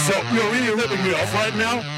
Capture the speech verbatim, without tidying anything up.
So you're really ripping me off right now?